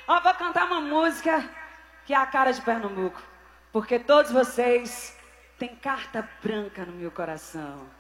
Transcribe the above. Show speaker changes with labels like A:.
A: Ó, vou cantar uma música que é a cara de Pernambuco. Porque todos vocês têm carta branca no meu coração.